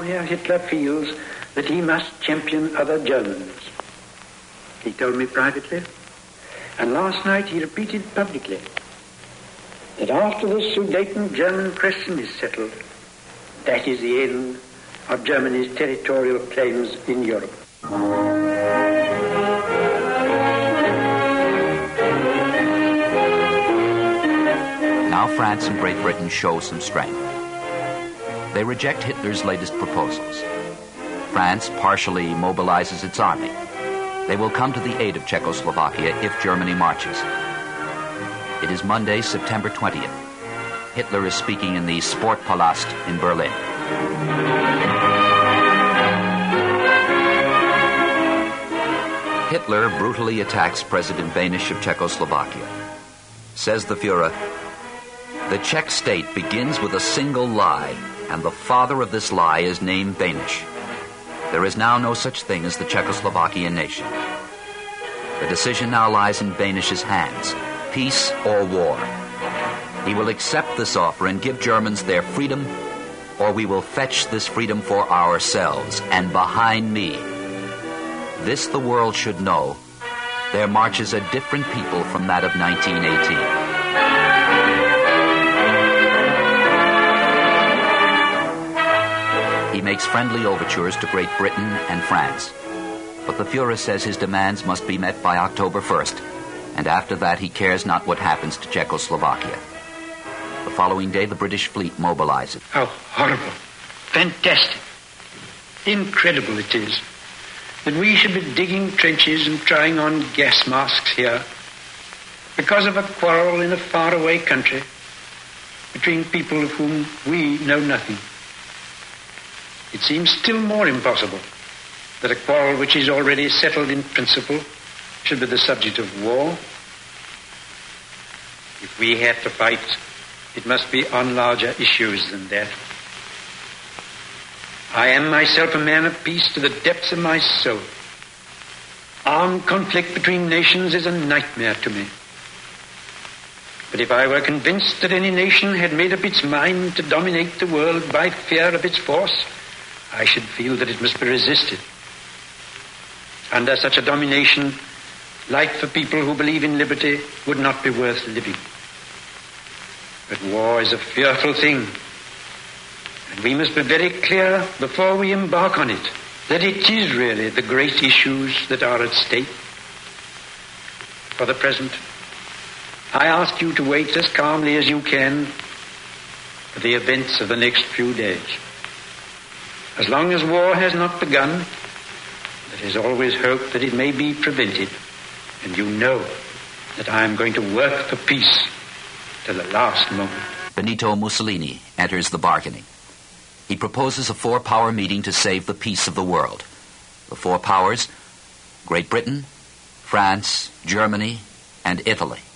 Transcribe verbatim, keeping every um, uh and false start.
Herr Hitler feels that he must champion other Germans. He told me privately, and last night he repeated publicly, that after the Sudeten-German question is settled, that is the end of Germany's territorial claims in Europe. Now France and Great Britain show some strength. They reject Hitler's latest proposals. France partially mobilizes its army. They will come to the aid of Czechoslovakia if Germany marches. It is Monday, September twentieth. Hitler is speaking in the Sportpalast in Berlin. Hitler brutally attacks President Beneš of Czechoslovakia. Says the Führer, "The Czech state begins with a single lie, and the father of this lie is named Beneš. There is now no such thing as the Czechoslovakian nation. The decision now lies in Beneš's hands, peace or war. He will accept this offer and give Germans their freedom, or we will fetch this freedom for ourselves, and behind me. This the world should know. There marches a different people from that of nineteen eighteen. He makes friendly overtures to Great Britain and France. But the Führer says his demands must be met by October first, and after that he cares not what happens to Czechoslovakia. The following day, the British fleet mobilizes. How horrible, fantastic, incredible it is that we should be digging trenches and trying on gas masks here because of a quarrel in a faraway country between people of whom we know nothing. It seems still more impossible that a quarrel which is already settled in principle should be the subject of war. If we have to fight, it must be on larger issues than that. I am myself a man of peace to the depths of my soul. Armed conflict between nations is a nightmare to me. But if I were convinced that any nation had made up its mind to dominate the world by fear of its force, I should feel that it must be resisted. Under such a domination, life for people who believe in liberty would not be worth living. But war is a fearful thing, and we must be very clear before we embark on it that it is really the great issues that are at stake. For the present, I ask you to wait as calmly as you can for the events of the next few days. As long as war has not begun, there is always hope that it may be prevented. And you know that I am going to work for peace till the last moment. Benito Mussolini enters the bargaining. He proposes a four-power meeting to save the peace of the world. The four powers, Great Britain, France, Germany, and Italy.